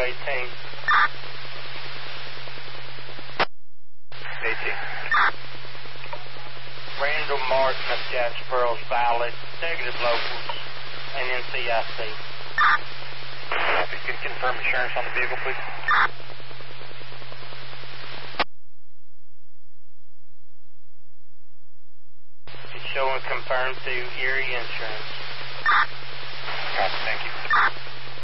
18. 18. Randall Martin of Jacksboro is valid. Negative locals and NCIC. Copy. Can you confirm insurance on the vehicle, please? It's showing confirmed through Erie Insurance. Copy. Thank you.